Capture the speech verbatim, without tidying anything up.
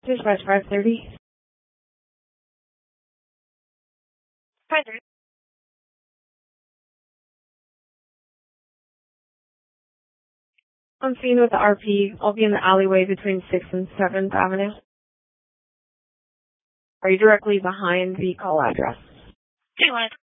Dispatch five thirty. five thirty. I'm seeing with the R P. I'll be in the alleyway between sixth and seventh Avenue. Are you directly behind the call address? Do you want to